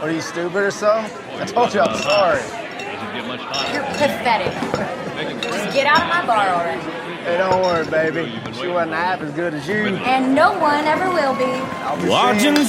What are you, stupid or something? I told you I'm sorry. Doesn't get much hotter. You're pathetic. Just get out of my bar already. Hey, don't worry, baby. She wasn't half as good as you. And no one ever will be. I'll be Watching seeing